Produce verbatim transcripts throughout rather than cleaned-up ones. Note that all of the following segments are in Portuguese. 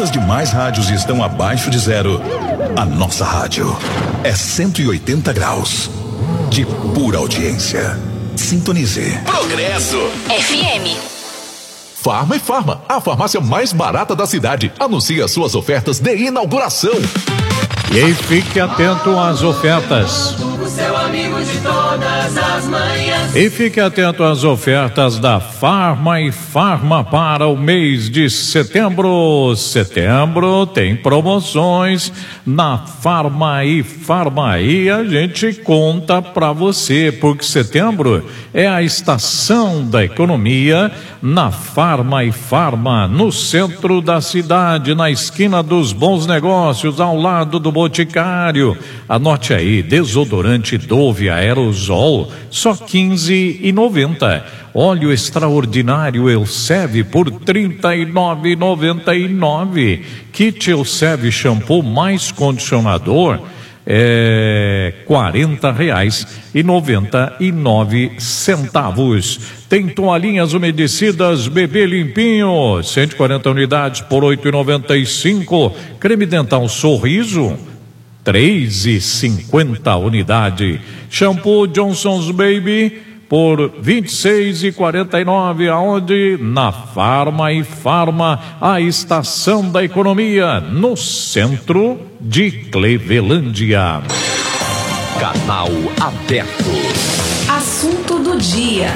As demais rádios estão abaixo de zero. A nossa rádio é cento e oitenta graus de pura audiência. Sintonize. Progresso F M. Farma e Farma, a farmácia mais barata da cidade. Anuncia suas ofertas de inauguração. E aí, fique atento às ofertas. O seu amigo de todas as manhãs. E fique atento às ofertas da Farma e Farma para o mês de setembro. Setembro tem promoções na Farma e Farma e a gente conta para você, porque setembro é a estação da economia na Farma e Farma, no centro da cidade, na esquina dos Bons Negócios, ao lado do Boticário. Anote aí, desodorante Dove Aerosol, só quinze reais e noventa centavos. Óleo extraordinário Elseve por trinta e nove reais e noventa e nove centavos. Kit Elseve shampoo mais condicionador é quarenta reais e noventa e nove centavos. Tem toalhinhas umedecidas Bebê Limpinho, cento e quarenta unidades por oito reais e noventa e cinco centavos. Creme dental Sorriso, três reais e cinquenta centavos unidade. Shampoo Johnson's Baby por vinte e seis reais e quarenta e nove centavos. Aonde? Na Farma e Farma, a estação da economia, no centro de Clevelândia. Canal aberto. Assunto do dia.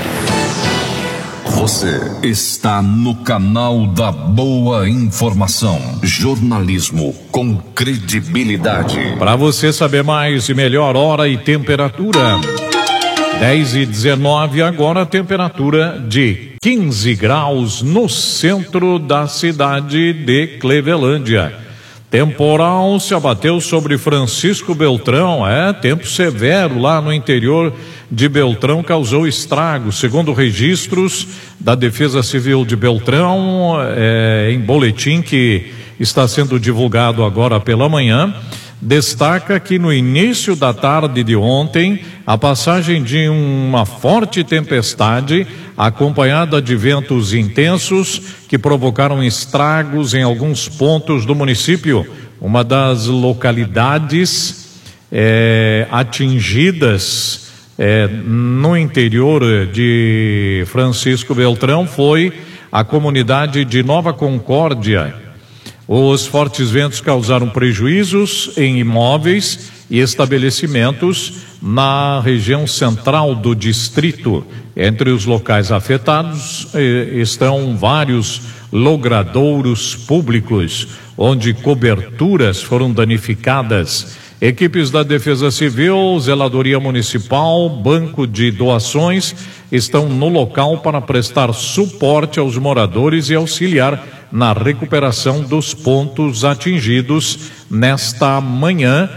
Você está no canal da boa informação. Jornalismo com credibilidade. Para você saber mais e melhor, hora e temperatura. dez e dezenove, agora a temperatura de quinze graus no centro da cidade de Clevelândia. Temporal se abateu sobre Francisco Beltrão, é, tempo severo lá no interior de Beltrão, causou estragos, segundo registros da Defesa Civil de Beltrão, é, em boletim que está sendo divulgado agora pela manhã. Destaca que no início da tarde de ontem, a passagem de uma forte tempestade, acompanhada de ventos intensos, que provocaram estragos em alguns pontos do município. Uma das localidades é, atingidas é, no interior de Francisco Beltrão foi a comunidade de Nova Concórdia. Os fortes ventos causaram prejuízos em imóveis e estabelecimentos na região central do distrito. Entre os locais afetados eh, estão vários logradouros públicos, onde coberturas foram danificadas. Equipes da Defesa Civil, Zeladoria Municipal, Banco de Doações estão no local para prestar suporte aos moradores e auxiliar na recuperação dos pontos atingidos nesta manhã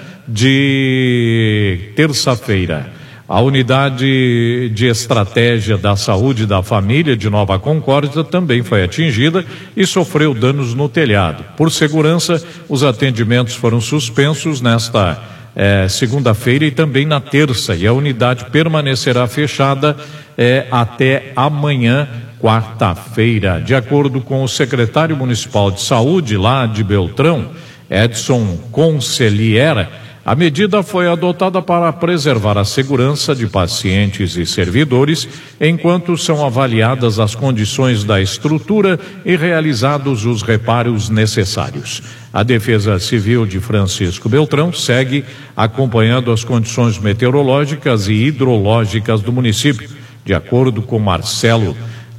de terça-feira. A unidade de estratégia da saúde da família de Nova Concórdia também foi atingida e sofreu danos no telhado. Por segurança, os atendimentos foram suspensos nesta eh, segunda-feira e também na terça, e a unidade permanecerá fechada eh, até amanhã, quarta-feira. De acordo com o secretário municipal de saúde lá de Beltrão, Edson Conceliera, a medida foi adotada para preservar a segurança de pacientes e servidores, enquanto são avaliadas as condições da estrutura e realizados os reparos necessários. A Defesa Civil de Francisco Beltrão segue acompanhando as condições meteorológicas e hidrológicas do município. De acordo com Marcelo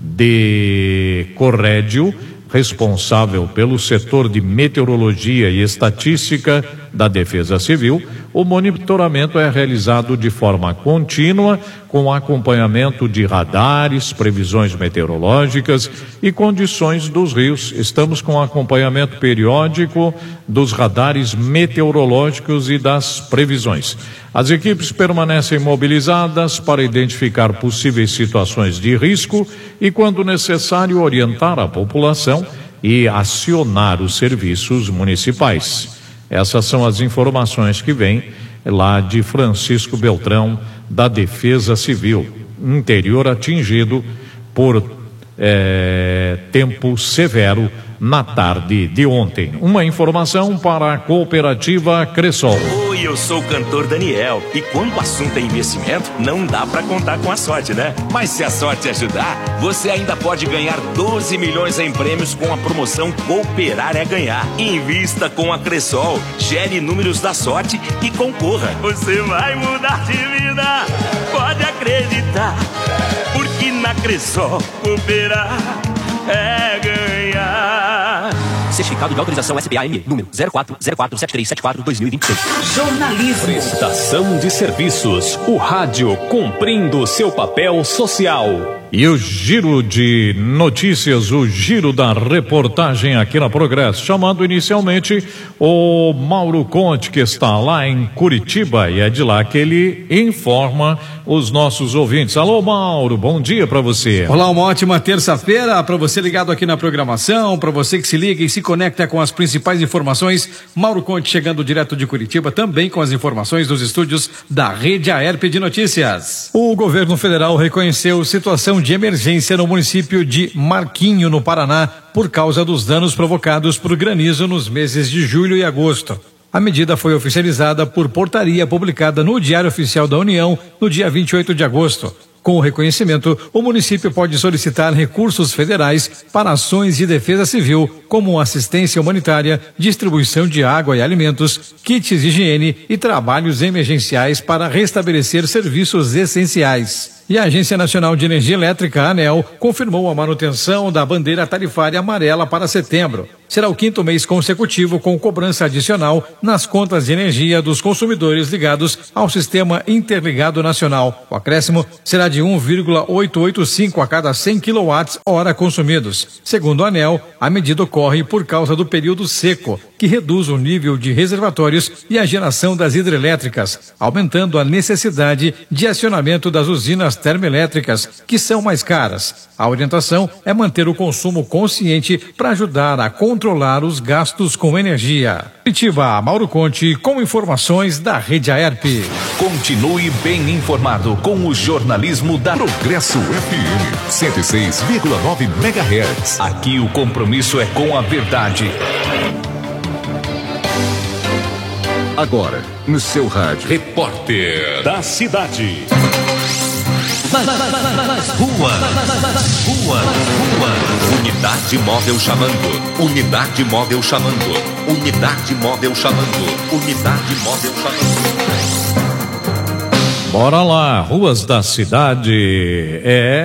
de Corrédio, responsável pelo setor de meteorologia e estatística da Defesa Civil, o monitoramento é realizado de forma contínua, com acompanhamento de radares, previsões meteorológicas e condições dos rios. Estamos com acompanhamento periódico dos radares meteorológicos e das previsões. As equipes permanecem mobilizadas para identificar possíveis situações de risco e, quando necessário, orientar a população e acionar os serviços municipais. Essas são as informações que vêm lá de Francisco Beltrão, da Defesa Civil. Interior atingido por é, tempo severo na tarde de ontem. Uma informação para a cooperativa Cressol. Oi, eu sou o cantor Daniel e quando o assunto é investimento, não dá pra contar com a sorte, né? Mas se a sorte ajudar, você ainda pode ganhar doze milhões em prêmios com a promoção Cooperar é Ganhar. Invista com a Cressol, gere números da sorte e concorra. Você vai mudar de vida, pode acreditar, porque na Cressol cooperar é ganhar. Certificado de autorização S P A M, número zero quatro zero quatro sete três sete quatro dois mil e vinte e seis. Jornalismo. Prestação de serviços. O rádio cumprindo seu papel social. E o giro de notícias, o giro da reportagem aqui na Progresso, chamando inicialmente o Mauro Conte, que está lá em Curitiba, e é de lá que ele informa os nossos ouvintes. Alô, Mauro, bom dia para você. Olá, uma ótima terça-feira para você ligado aqui na programação, para você que se liga e se conecta com as principais informações. Mauro Conte chegando direto de Curitiba, também com as informações dos estúdios da Rede Aerp de Notícias. O governo federal reconheceu situação de emergência no município de Marquinho, no Paraná, por causa dos danos provocados por granizo nos meses de julho e agosto. A medida foi oficializada por portaria publicada no Diário Oficial da União no dia vinte e oito de agosto. Com o reconhecimento, o município pode solicitar recursos federais para ações de defesa civil, como assistência humanitária, distribuição de água e alimentos, kits de higiene e trabalhos emergenciais para restabelecer serviços essenciais. E a Agência Nacional de Energia Elétrica, ANEEL, confirmou a manutenção da bandeira tarifária amarela para setembro. Será o quinto mês consecutivo com cobrança adicional nas contas de energia dos consumidores ligados ao Sistema Interligado Nacional. O acréscimo será de um vírgula oitocentos e oitenta e cinco a cada cem quilowatts-hora consumidos. Segundo a ANEEL, a medida ocorre por causa do período seco, que reduz o nível de reservatórios e a geração das hidrelétricas, aumentando a necessidade de acionamento das usinas termoelétricas, que são mais caras. A orientação é manter o consumo consciente para ajudar a controlar os gastos com energia. Curitiba, Mauro Conte, com informações da Rede Aerp. Continue bem informado com o jornalismo da Progresso F M cento e seis vírgula nove megahertz. Aqui o compromisso é com a verdade. Agora, no seu rádio, repórter da cidade. Nas ruas, ruas, ruas. Unidade móvel chamando. Unidade móvel chamando. Unidade móvel chamando. Unidade móvel chamando. Bora lá, ruas da cidade,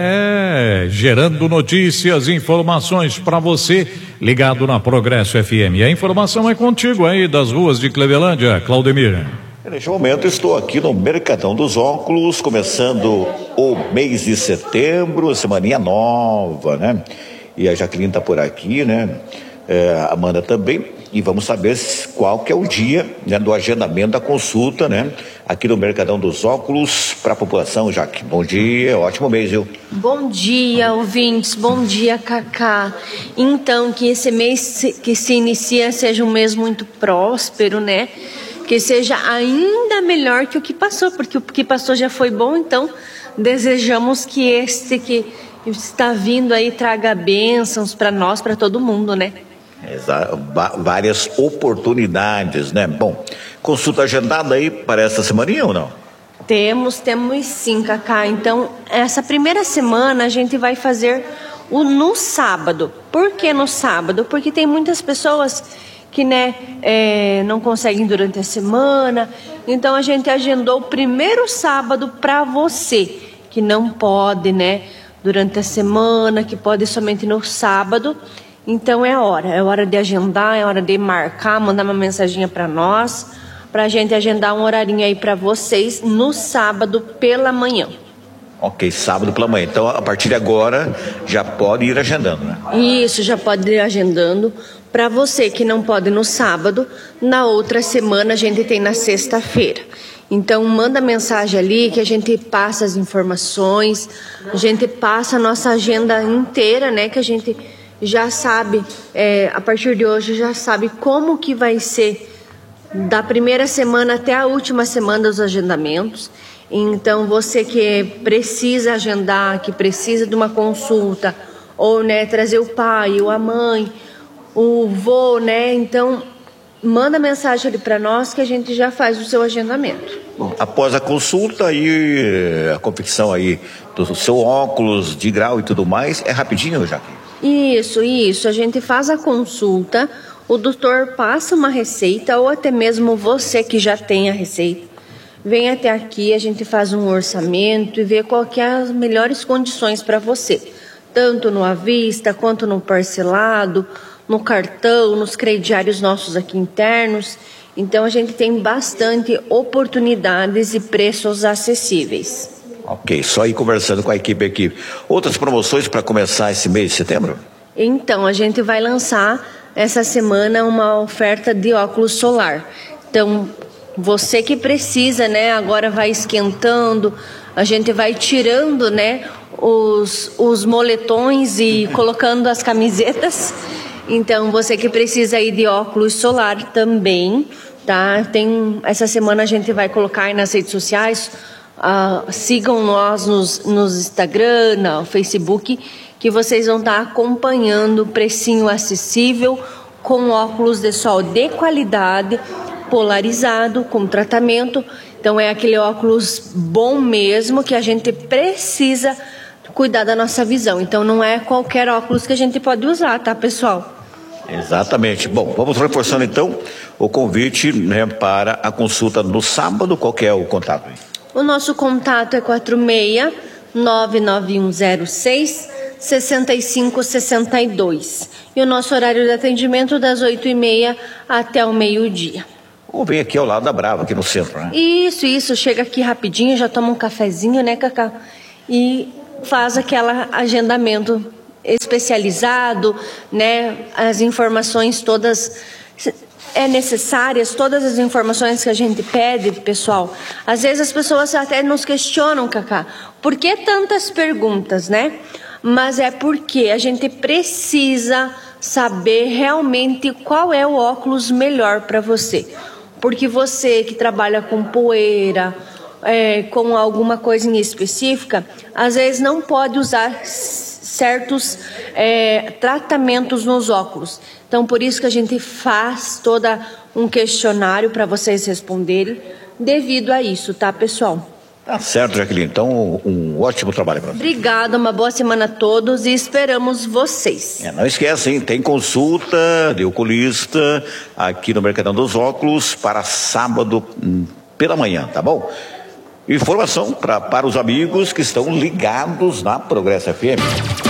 é, gerando notícias, informações para você, ligado na Progresso F M. E a informação é contigo aí das ruas de Clevelândia, Claudemir. Neste momento estou aqui no Mercadão dos Óculos, começando o mês de setembro, semaninha nova, né? E a Jaqueline está por aqui, né? É, a Amanda também. E vamos saber qual que é o dia, né, do agendamento da consulta, né? Aqui no Mercadão dos Óculos para a população, Jaque. Bom dia, ótimo mês, viu? Bom dia, ouvintes. Bom dia, Cacá. Então, que esse mês que se inicia seja um mês muito próspero, né? Que seja ainda melhor que o que passou, porque o que passou já foi bom, então desejamos que este que está vindo aí traga bênçãos para nós, para todo mundo, né? Exato, várias oportunidades, né? Bom, consulta agendada aí para essa semaninha ou não? Temos, temos sim, Cacá. Então, essa primeira semana a gente vai fazer o no sábado. Por que no sábado? Porque tem muitas pessoas que, né, é, não conseguem durante a semana. Então a gente agendou o primeiro sábado para você que não pode, né, durante a semana, que pode somente no sábado. Então é hora, é hora de agendar, é hora de marcar, mandar uma mensaginha para nós, para a gente agendar um horarinho aí para vocês no sábado pela manhã. Ok, sábado pela manhã. Então a partir de agora já pode ir agendando, né? Isso, já pode ir agendando. Para você que não pode no sábado, na outra semana a gente tem na sexta-feira. Então manda mensagem ali que a gente passa as informações, a gente passa a nossa agenda inteira, né? Que a gente já sabe, é, a partir de hoje já sabe como que vai ser da primeira semana até a última semana dos agendamentos. Então você que precisa agendar, que precisa de uma consulta ou, né, trazer o pai, ou a mãe, o vô, né? Então, manda mensagem ali para nós que a gente já faz o seu agendamento. Bom, após a consulta e a confecção aí do seu óculos de grau e tudo mais, é rapidinho, Jaque? Isso, isso. A gente faz a consulta, o doutor passa uma receita, ou até mesmo você que já tem a receita, vem até aqui, a gente faz um orçamento e vê qual que é as melhores condições para você, tanto no à vista, quanto no parcelado, no cartão, nos crediários nossos aqui internos. Então a gente tem bastante oportunidades e preços acessíveis. Ok, só ir conversando com a equipe aqui. Outras promoções para começar esse mês de setembro? Então, a gente vai lançar essa semana uma oferta de óculos solar. Então, você que precisa, né, agora vai esquentando, a gente vai tirando, né, os, os moletões e colocando as camisetas. Então, você que precisa aí de óculos solar também, tá? Tem, essa semana a gente vai colocar aí nas redes sociais. Uh, sigam nós nos, nos Instagram, no Facebook, que vocês vão estar acompanhando precinho acessível, com óculos de sol de qualidade, polarizado, com tratamento. Então é aquele óculos bom mesmo, que a gente precisa cuidar da nossa visão. Então não é qualquer óculos que a gente pode usar, tá, pessoal? Exatamente. Bom, vamos reforçando então o convite, né, para a consulta no sábado. Qual que é o contato aí? O nosso contato é quatro seis nove nove um zero seis seis cinco seis dois. E o nosso horário de atendimento das oito e meia até o meio-dia. Ou vem aqui ao lado da Brava, aqui no centro, né? Isso, isso. Chega aqui rapidinho, já toma um cafezinho, né, Cacá? E faz aquele agendamento especializado, né? As informações todas é necessárias, todas as informações que a gente pede, pessoal. Às vezes as pessoas até nos questionam, Cacá, por que tantas perguntas, né? Mas é porque a gente precisa saber realmente qual é o óculos melhor para você. Porque você que trabalha com poeira, é, com alguma coisa em específica, às vezes não pode usar certos é, tratamentos nos óculos. Então, por isso que a gente faz todo um questionário para vocês responderem devido a isso, tá, pessoal? Tá certo, Jaqueline. Então, um ótimo trabalho para você. Obrigada, uma boa semana a todos e esperamos vocês. É, não esquece, hein? Tem consulta de oculista aqui no Mercadão dos Óculos para sábado pela manhã, tá bom? Informação pra, para os amigos que estão ligados na Progresso F M.